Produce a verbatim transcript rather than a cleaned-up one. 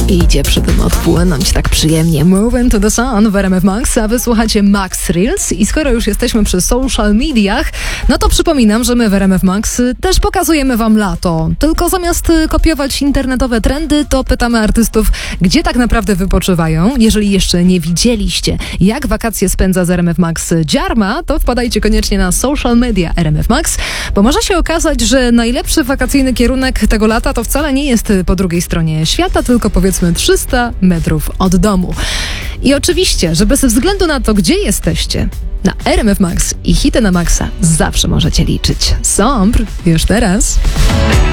Idzie przy tym odpłynąć tak przyjemnie. Moving to the Sun w R M F Max, a wy słuchacie Max Reels. I skoro już jesteśmy przy social mediach, no to przypominam, że my w R M F Max też pokazujemy wam lato. Tylko zamiast kopiować internetowe trendy, to pytamy artystów, gdzie tak naprawdę wypoczywają. Jeżeli jeszcze nie widzieliście, jak wakacje spędza z R M F Max Dziarma, to wpadajcie koniecznie na social media R M F Max, bo może się okazać, że najlepszy wakacyjny kierunek tego lata to wcale nie jest po drugiej stronie świata, tylko powiedzmy trzysta metrów od domu. I oczywiście, że bez względu na to, gdzie jesteście, na R M F Max i hity na maksa zawsze możecie liczyć. Sombr już teraz.